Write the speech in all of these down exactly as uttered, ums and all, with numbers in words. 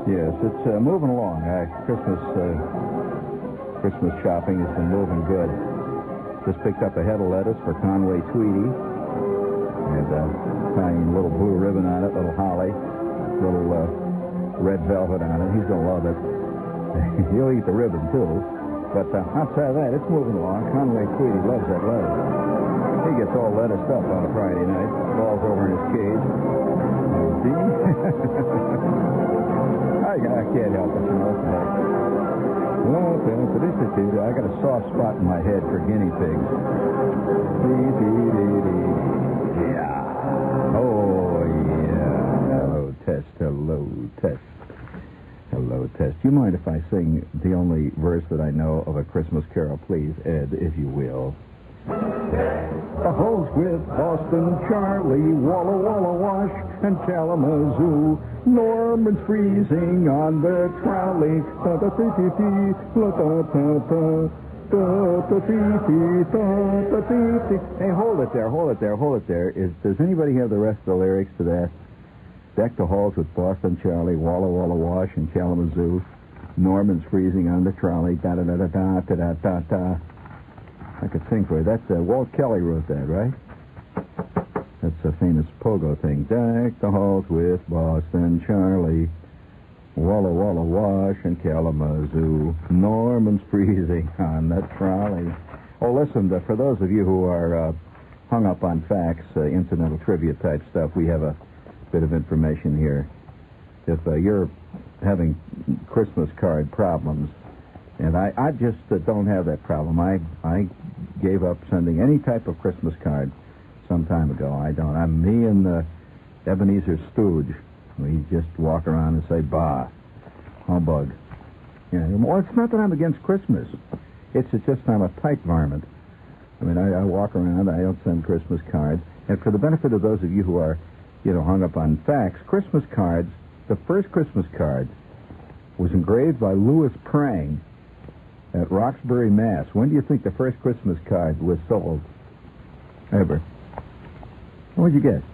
Yes, it's uh, moving along. Uh, Christmas uh, Christmas shopping has been moving good. Just picked up a head of lettuce for Conway Tweedy. And uh, tying little blue ribbon on it, little holly, little uh, red velvet on it. He's going to love it. He'll eat the ribbon, too. But uh, outside of that, it's moving along. Conway Tweedy loves that lettuce. He gets all lettuced up on a Friday night. Falls over in his cage. I, I can't help it, you know. I got a soft spot in my head for guinea pigs. Yeah. Oh, yeah. Hello, Test. Hello, Test. Hello, Test. Do you mind if I sing the only verse that I know of A Christmas Carol, please, Ed, if you will? The host with Boston Charlie, Walla Walla Wash, and Kalamazoo. Norman's freezing on the trolley. Hey, hold it there, hold it there, hold it there. Is, does anybody have the rest of the lyrics to that? Deck the halls with Boston Charlie, Walla Walla Wash, and Kalamazoo. Norman's freezing on the trolley. Da da da da da da da da. I could sing for you. That's uh, Walt Kelly wrote that, right? That's a famous pogo thing. Deck the halls with Boston Charlie, Walla Walla Wash, and Kalamazoo. Norman's freezing on the trolley. Oh, listen, uh, for those of you who are uh, hung up on facts, uh, incidental trivia type stuff, we have a bit of information here. If uh, you're having Christmas card problems, and I, I just uh, don't have that problem. I I gave up sending any type of Christmas card some time ago. I don't. I'm me and the Ebenezer Stooge. We just walk around and say, bah, humbug. You know, well, it's not that I'm against Christmas. It's, it's just I'm a tight varmint. I mean, I, I walk around. I don't send Christmas cards. And for the benefit of those of you who are, you know, hung up on facts, Christmas cards, the first Christmas card was engraved by Louis Prang at Roxbury, Mass. When do you think the first Christmas card was sold? Ever? What would you guess?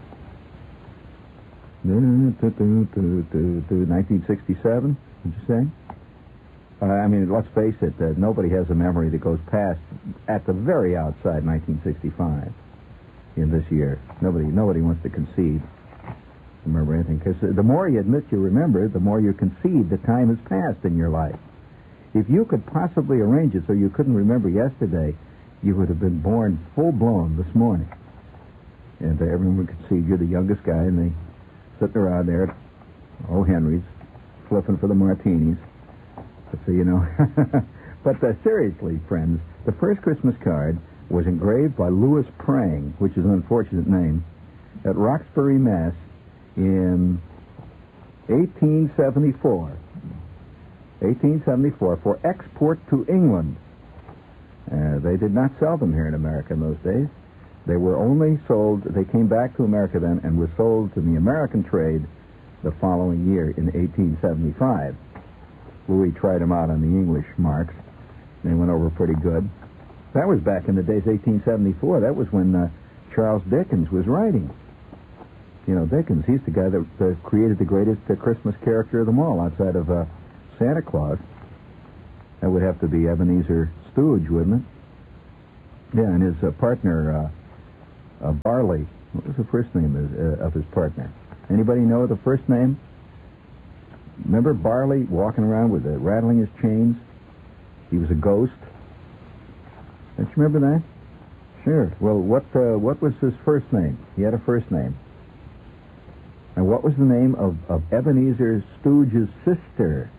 nineteen sixty-seven, would you say? Uh, I mean, let's face it, uh, nobody has a memory that goes past, at the very outside, nineteen sixty-five in this year. Nobody nobody wants to concede. Remember anything. Because the more you admit you remember, the more you concede the time has passed in your life. If you could possibly arrange it so you couldn't remember yesterday, you would have been born full-blown this morning. And uh, everyone would concede you're the youngest guy, and they sitting around there at O. Henry's, flipping for the martinis. So, you know. But uh, seriously, friends, the first Christmas card was engraved by Louis Prang, which is an unfortunate name, at Roxbury, Mass. in eighteen seventy-four. eighteen seventy-four, for export to England. Uh, they did not sell them here in America in those days. They were only sold, they came back to America then and were sold to the American trade the following year in eighteen seventy-five. Louis tried them out on the English marks. They went over pretty good. That was back in the days, eighteen seventy-four. That was when uh, Charles Dickens was writing. You know, Dickens, he's the guy that uh, created the greatest uh, Christmas character of them all outside of uh, Santa Claus. That would have to be Ebenezer Stooge, wouldn't it? Yeah, and his uh, partner, uh, uh, Barley. What was the first name of, uh, of his partner? Anybody know the first name? Remember Barley walking around with uh, rattling his chains? He was a ghost. Don't you remember that? Sure. Well, what uh, what was his first name? He had a first name. And what was the name of, of Ebenezer Stooge's sister?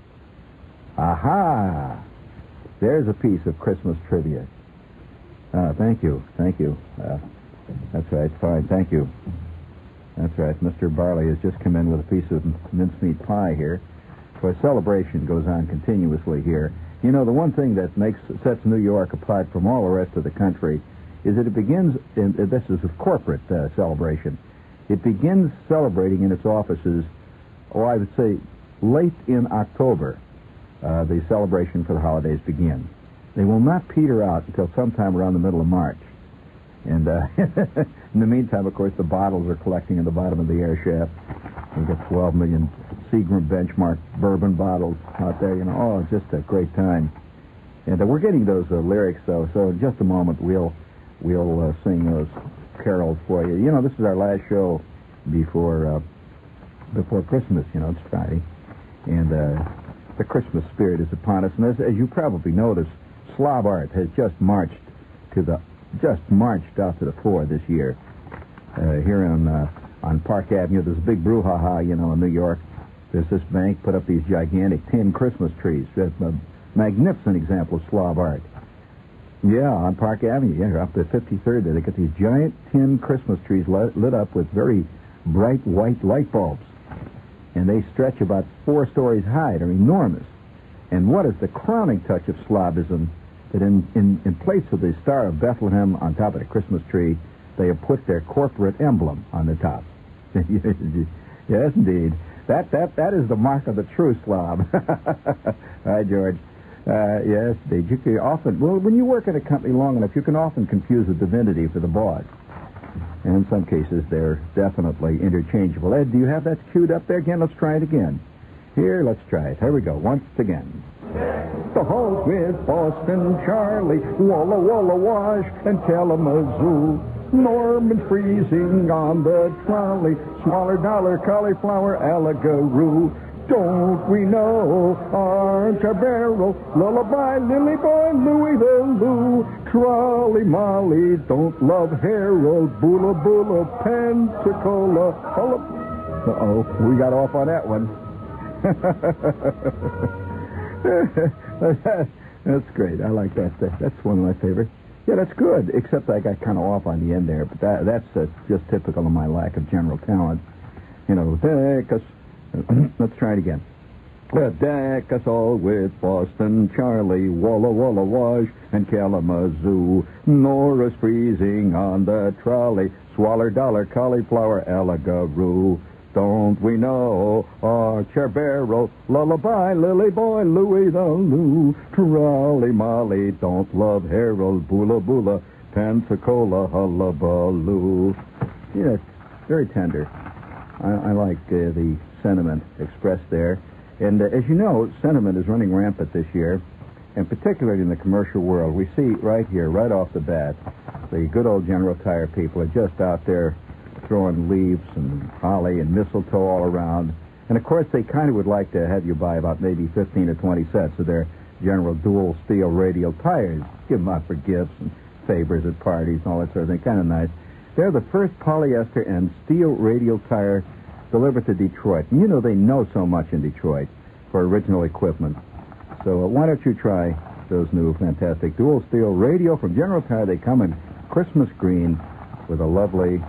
Aha! There's a piece of Christmas trivia. Ah, thank you, thank you. Uh, that's right, fine, thank you. That's right, Mister Barley has just come in with a piece of mincemeat pie here. So a celebration goes on continuously here. You know, the one thing that makes sets New York apart from all the rest of the country is that it begins, in, this is a corporate uh, celebration, it begins celebrating in its offices, oh, I would say, late in October. Uh, the celebration for the holidays begins. They will not peter out until sometime around the middle of March. And uh, in the meantime, of course, the bottles are collecting in the bottom of the air shaft. We've got twelve million Seagram benchmark bourbon bottles out there, you know. Oh, just a great time. And uh, we're getting those uh, lyrics, though, so in just a moment we'll we'll uh, sing those carols for you. You know, this is our last show before uh, before Christmas, you know. It's Friday. And uh, the Christmas spirit is upon us. And as, as you probably noticed, Slav art has just marched to the just marched out to the fore this year. Uh, here on uh, on Park Avenue, there's a big brouhaha, you know, in New York. There's this bank put up these gigantic tin Christmas trees. That's a magnificent example of Slav art. Yeah, on Park Avenue, yeah, up to fifty-third there, they got these giant tin Christmas trees lit, lit up with very bright white light bulbs. And they stretch about four stories high. They're enormous. And what is the crowning touch of Slavism that in, in, in place of the Star of Bethlehem on top of the Christmas tree, they have put their corporate emblem on the top. Yes, indeed. That that that is the mark of the true Slav. Hi, George. Uh, yes, indeed. You can often, well, when you work at a company long enough, you can often confuse the divinity for the boss. And in some cases, they're definitely interchangeable. Ed, do you have that queued up there again? Let's try it again. Here, let's try it. Here we go. Once again. The halls with Boston Charlie, Walla Walla Wash, and Kalamazoo. Norman's freezing on the trolley, smaller dollar, cauliflower, alligaroo. Don't we know Archer Barrel, Lullaby, Lily Boy, Louie the Lou, Trolley Molly, Don't Love Harold, Bula Bula, Pensacola. Uh-oh, we got off on that one. That's great. I like that. That's one of my favorites. Yeah, that's good, except I got kind of off on the end there, but that, that's uh, just typical of my lack of general talent. You know, deck us. Let's try it again. Deck us all with Boston Charlie, Walla Walla Wash, and Kalamazoo. Nora's freezing on the trolley, Swaller Dollar, Cauliflower, Alligaroo. Don't we know Archer Barrel, Lullaby, Lily Boy, Louie the Lou, Trolley Molly, Don't Love Harold, Bula Bula, Pensacola, Hullabaloo. Yeah, it's very tender. I, I like uh, the sentiment expressed there. And uh, as you know, sentiment is running rampant this year, and particularly in the commercial world. We see right here, right off the bat, the good old General Tire people are just out there throwing leaves and holly and mistletoe all around. And, of course, they kind of would like to have you buy about maybe fifteen or twenty sets of their General dual steel radial tires. Give them out for gifts and favors at parties and all that sort of thing. Kind of nice. They're the first polyester and steel radial tire delivered to Detroit. And you know they know so much in Detroit for original equipment. So uh, why don't you try those new fantastic dual steel radial from General Tire. They come in Christmas green with a lovely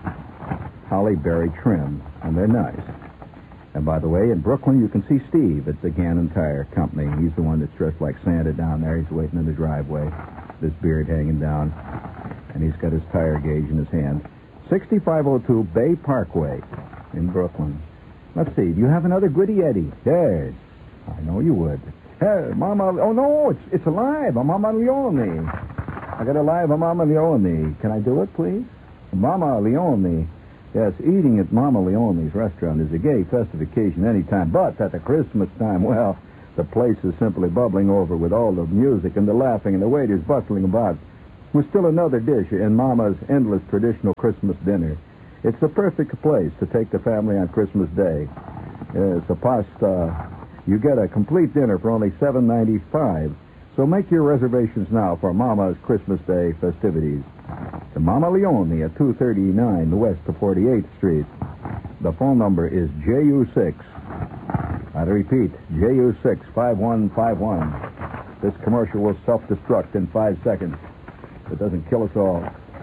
holly berry trim, and they're nice. And by the way, in Brooklyn, you can see Steve at the Gannon Tire Company. He's the one that's dressed like Santa down there. He's waiting in the driveway, his beard hanging down, and he's got his tire gauge in his hand. sixty-five oh two Bay Parkway in Brooklyn. Let's see, do you have another goodie, Eddie? Yes, I know you would. Hey, Mama, oh no, it's it's alive. I'm Mama Leone. I got a live Mama Leone. Can I do it, please? Mama Leone. Yes, eating at Mama Leone's restaurant is a gay, festive occasion any time, but at the Christmas time, well, the place is simply bubbling over with all the music and the laughing and the waiters bustling about. With still another dish in Mama's endless traditional Christmas dinner. It's the perfect place to take the family on Christmas Day. It's a pasta. You get a complete dinner for only seven ninety-five. So make your reservations now for Mama's Christmas Day festivities. To Mama Leone at two thirty-nine West of forty-eighth Street. The phone number is J U six. I repeat, J U six five one five one. This commercial will self-destruct in five seconds. It doesn't kill us all.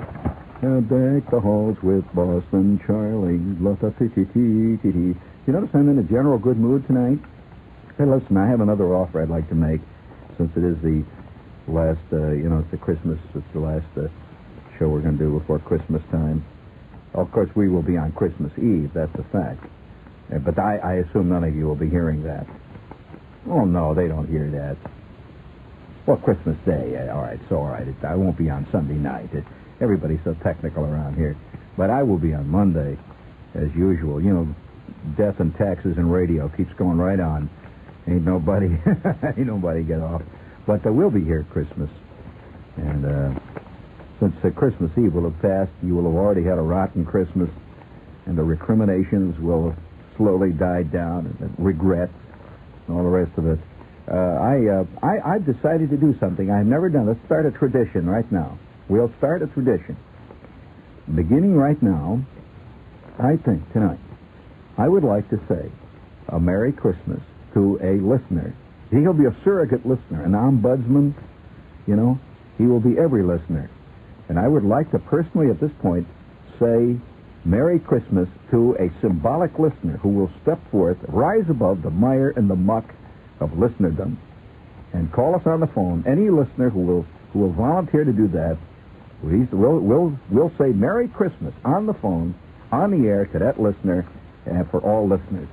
And deck the halls with Boston Charlie. La-ta-ti-ti-ti-ti-ti. You notice I'm in a general good mood tonight? Hey, listen, I have another offer I'd like to make, since it is the last, uh, you know, it's the Christmas, it's the last uh, show we're going to do before Christmas time. Of course, we will be on Christmas Eve, that's a fact. Uh, but I, I assume none of you will be hearing that. Oh, no, they don't hear that. Well, Christmas Day, uh, all right, so all right. It, I won't be on Sunday night. It, everybody's so technical around here. But I will be on Monday, as usual. You know, death and taxes and radio keeps going right on. Ain't nobody, ain't nobody get off. But uh, we'll be here at Christmas. And uh, since uh, Christmas Eve will have passed, you will have already had a rotten Christmas, and the recriminations will have slowly died down, and regret, and all the rest of it. Uh, I, uh, I, I've decided to do something I've never done. Let's start a tradition right now. We'll start a tradition. Beginning right now, I think tonight, I would like to say a Merry Christmas to a listener. He'll be a surrogate listener, an ombudsman, you know. He will be every listener. And I would like to personally at this point say Merry Christmas to a symbolic listener who will step forth, rise above the mire and the muck of listenerdom, and call us on the phone. Any listener who will who will volunteer to do that, we'll, we'll, we'll say Merry Christmas on the phone, on the air to that listener, and for all listeners.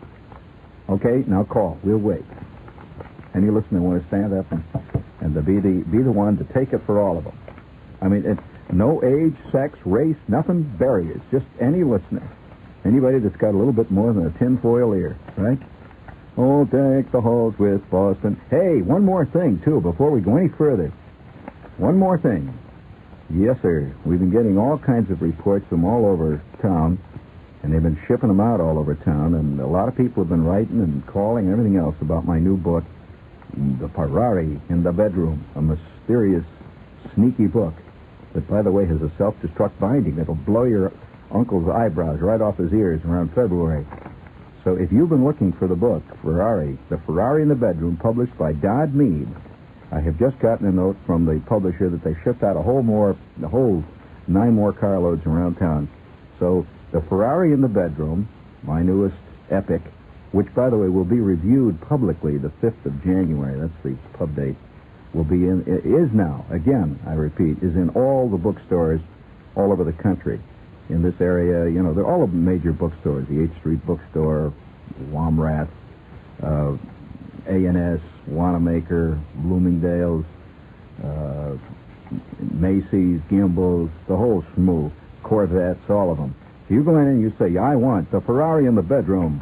Okay, now call. We'll wait. Any listener want to stand up and, and to be the be the one to take it for all of them. I mean, it's no age, sex, race, nothing barriers. Just any listener. Anybody that's got a little bit more than a tinfoil ear, right? Oh, deck the halls with Boston. Hey, one more thing, too, before we go any further. One more thing. Yes, sir. We've been getting all kinds of reports from all over town, and they've been shipping them out all over town, and a lot of people have been writing and calling and everything else about my new book, The Ferrari in the Bedroom, a mysterious, sneaky book that, by the way, has a self-destruct binding that'll blow your uncle's eyebrows right off his ears around February. So if you've been looking for the book, Ferrari, The Ferrari in the Bedroom, published by Dodd Mead, I have just gotten a note from the publisher that they shipped out a whole more, a whole nine more carloads around town. So The Ferrari in the Bedroom, my newest epic, which, by the way, will be reviewed publicly the fifth of January, that's the pub date, will be in, is now, again, I repeat, is in all the bookstores all over the country. In this area, you know, they're all of the major bookstores, the eighth Street Bookstore, Womrath, uh, A and S, Wanamaker, Bloomingdale's, uh, Macy's, Gimbel's, the whole schmoo, Corvettes, all of them. So you go in and you say, I want The Ferrari in the Bedroom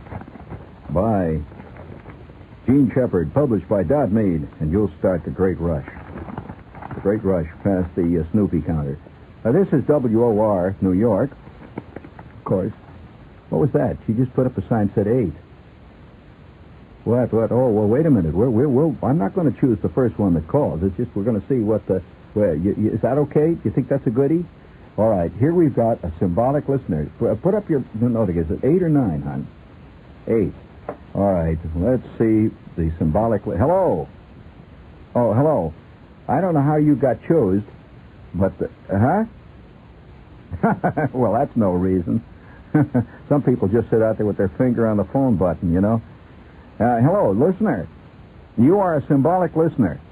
by Gene Shepard, published by Dodd Mead, and you'll start the great rush. The great rush past the uh, Snoopy counter. Now, this is W O R, New York, of course. What was that? She just put up a sign that said eight. What, what? Oh, well, wait a minute. We're, we're, we're, I'm not going to choose the first one that calls. It's just we're going to see what the... Well, you, you, is that okay? Do you think that's a goodie? All right, here we've got a symbolic listener. Put, put up your note again. Is it eight or nine, hon? Eight. All right, let's see the symbolic... Li- hello? Oh, hello. I don't know how you got chose, but... The, uh, huh? Well, that's no reason. Some people just sit out there with their finger on the phone button, you know. Uh, hello, listener. You are a symbolic listener.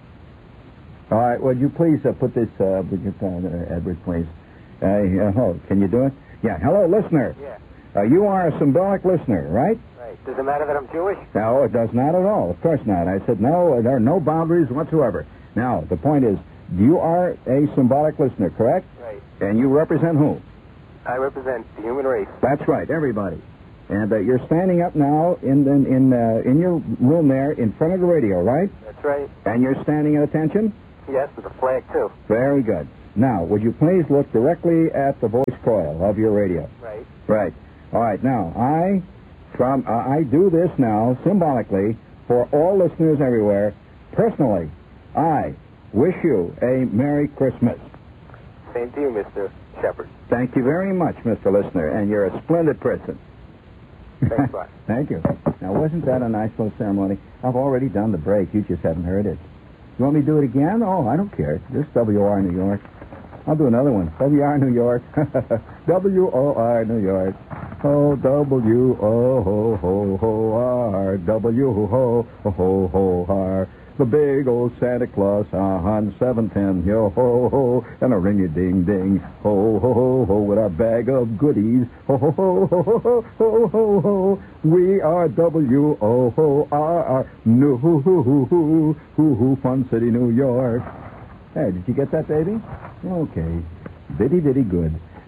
All right, would you please uh, put this, uh, would you, uh, Edward, please? Uh, uh, oh, can you do it? Yeah, hello, listener. Yeah. Uh, you are a symbolic listener, right? Right. Does it matter that I'm Jewish? No, it does not at all. Of course not. I said no, there are no boundaries whatsoever. Now, the point is, you are a symbolic listener, correct? Right. And you represent who? I represent the human race. That's right, everybody. And uh, you're standing up now in in in, uh, in your room there in front of the radio, right? That's right. And you're standing at attention? Yes, with a flag, too. Very good. Now, would you please look directly at the voice coil of your radio? Right. Right. All right. Now, I from uh, I do this now symbolically for all listeners everywhere. Personally, I wish you a Merry Christmas. Same to you, Mister Shepard. Thank you very much, Mister Listener, and you're a splendid person. Thanks, bye. Thank you. Now, wasn't that a nice little ceremony? I've already done the break. You just haven't heard it. You want me to do it again? Oh, I don't care. This is W O R New York. I'll do another one. W O R New York. W O R New York. Oh, W O ho ho ho R. W ho ho ho ho R. The big old Santa Claus on seven ten, yo ho ho, and a ring-a-ding-ding, ho ho ho ho, with a bag of goodies, ho ho ho ho ho ho ho ho. We are W O O R R, New Hoo Hoo Hoo Hoo Hoo Hoo Fun City, New York. Hey, did you get that, baby? Okay, bitty bitty good.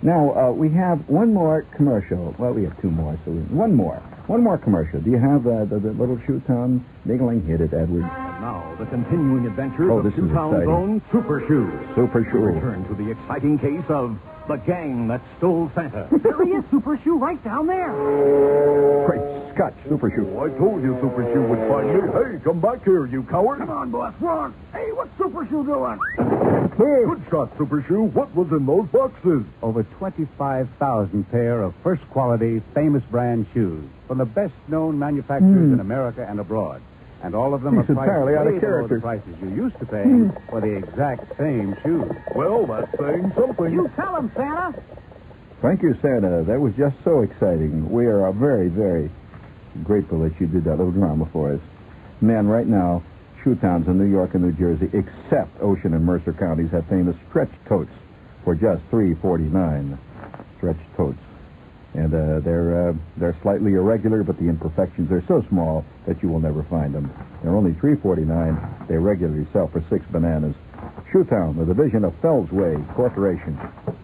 Now, uh, we have one more commercial. Well, we have two more, so we, one more. One more commercial. Do you have uh, the, the little Shoetown niggling? Hit it, Edward. And now, the continuing adventures Oh, of this is Shoetown's exciting. own Super Shoes. Super We Shoe. return to the exciting case of the gang that stole Santa. There he is, Super Shoe, right down there. Great Scott, Super Shoe. I told you Super Shoe would find me. Hey, come back here, you coward. Come on, boss. Wrong. Hey, what's Super Shoe doing? Good shot, Super Shoe. What was in those boxes? Over twenty-five thousand pair of first-quality, famous brand shoes from the best-known manufacturers in America and abroad. And all of them He's are priced entirely out of way below character. the prices you used to pay for the exact same shoes. Well, that's saying something. You tell him, Santa. Thank you, Santa. That was just so exciting. We are very, very grateful that you did that little drama for us. Man, right now, shoe towns in New York and New Jersey, except Ocean and Mercer counties, have famous stretch totes for just three forty-nine. Stretch totes. And uh, they're uh, they're slightly irregular, but the imperfections are so small that you will never find them. They're only three forty-nine. They regularly sell for six bananas. Shoetown, the division of Fellsway Corporation.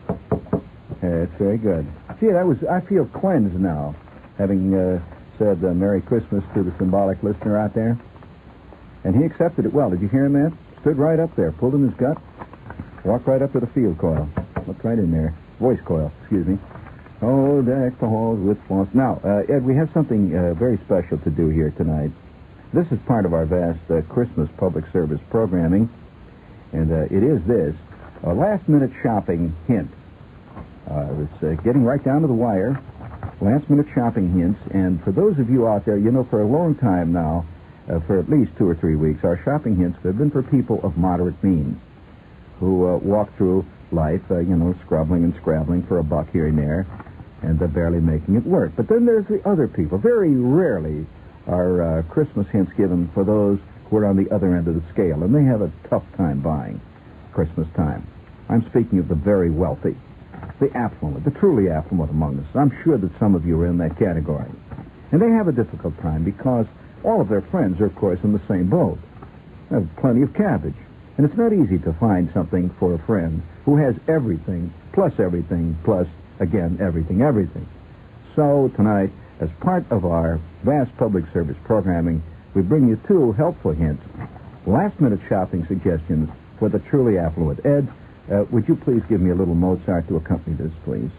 Uh, it's very good. Gee, that was I feel cleansed now, having uh, said uh, Merry Christmas to the symbolic listener out there. And he accepted it well. Did you hear him, man? Stood right up there, pulled in his gut, walked right up to the field coil. Looked right in there. Voice coil, excuse me. Oh, deck the halls with floss. Now, uh, Ed, we have something uh, very special to do here tonight. This is part of our vast uh, Christmas public service programming, and uh, it is this, a last-minute shopping hint. Uh, it's uh, getting right down to the wire, last-minute shopping hints, and for those of you out there, you know, for a long time now, uh, for at least two or three weeks, our shopping hints have been for people of moderate means who uh, walk through life, uh, you know, scrubbling and scrabbling for a buck here and there, and they're barely making it work. But then there's the other people. Very rarely are uh, Christmas hints given for those who are on the other end of the scale, and they have a tough time buying Christmas time. I'm speaking of the very wealthy, the affluent, the truly affluent among us. I'm sure that some of you are in that category. And they have a difficult time because all of their friends are, of course, in the same boat. They have plenty of cabbage. And it's not easy to find something for a friend who has everything, plus everything, plus, again, everything, everything. So tonight, as part of our vast public service programming, we bring you two helpful hints, last-minute shopping suggestions for the truly affluent. Ed, uh, would you please give me a little Mozart to accompany this, please?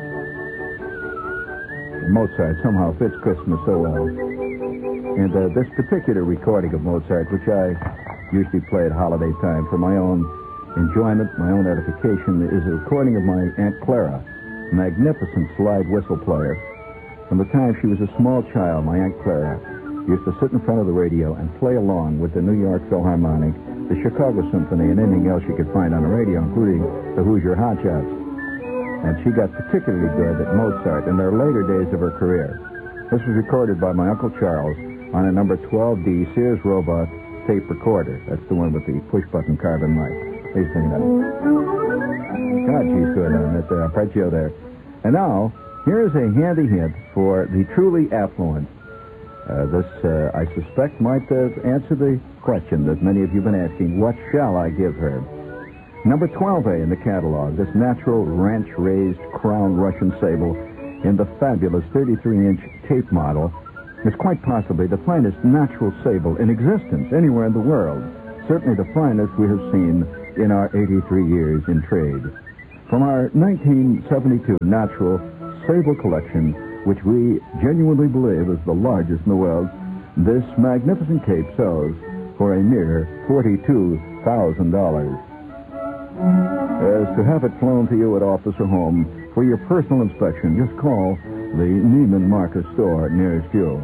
Mozart somehow fits Christmas so well. And uh, this particular recording of Mozart, which I usually play at holiday time for my own enjoyment, my own edification, is a recording of my Aunt Clara, a magnificent slide whistle player. From the time she was a small child, my Aunt Clara used to sit in front of the radio and play along with the New York Philharmonic, the Chicago Symphony, and anything else you could find on the radio, including the Hoosier Hotshots. And she got particularly good at Mozart in the later days of her career. This was recorded by my Uncle Charles on a number twelve D Sears Roebuck tape recorder. That's the one with the push-button carbon mic. Please bring it up. God, she's good on that uh, arpeggio there. And now, here is a handy hint for the truly affluent. Uh, this, uh, I suspect, might uh, answer the question that many of you have been asking, what shall I give her? Number twelve A in the catalog, this natural ranch-raised crown Russian sable in the fabulous thirty-three inch tape model is quite possibly the finest natural sable in existence anywhere in the world. Certainly the finest we have seen in our eighty-three years in trade. From our nineteen seventy-two natural sable collection, which we genuinely believe is the largest in the world, this magnificent cape sells for a mere forty-two thousand dollars. As to have it flown to you at office or home for your personal inspection, just call the Neiman Marcus store nearest you.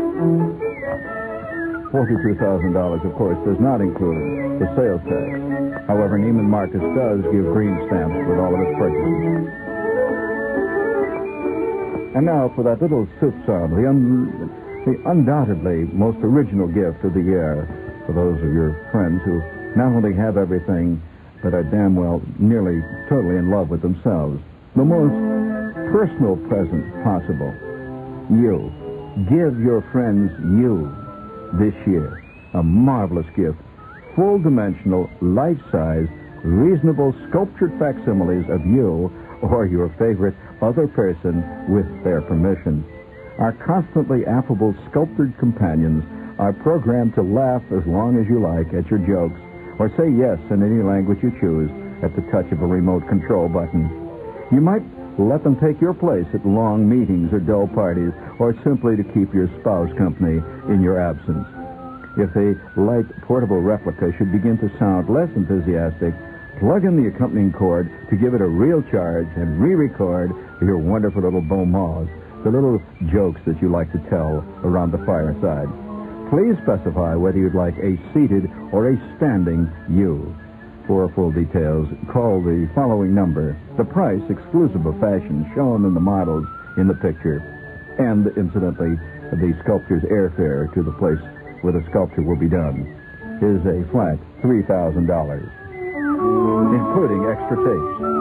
forty-two thousand dollars, of course, does not include the sales tax. However, Neiman Marcus does give green stamps with all of its purchases. And now for that little soup song, the, un- the undoubtedly most original gift of the year for those of your friends who not only have everything, but are damn well nearly totally in love with themselves. The most personal present possible. You. Give your friends you this year. A marvelous gift. Full-dimensional, life-size, reasonable sculptured facsimiles of you or your favorite other person with their permission. Our constantly affable sculptured companions are programmed to laugh as long as you like at your jokes or say yes in any language you choose at the touch of a remote control button. You might let them take your place at long meetings or dull parties, or simply to keep your spouse company in your absence. If a light portable replica should begin to sound less enthusiastic, plug in the accompanying cord to give it a real charge and re-record your wonderful little bon mots, the little jokes that you like to tell around the fireside. Please specify whether you'd like a seated or a standing U. For full details, call the following number. The price, exclusive of fashion, shown in the models in the picture, and, incidentally, the sculptor's airfare to the place where the sculpture will be done, is a flat three thousand dollars, including extra tapes.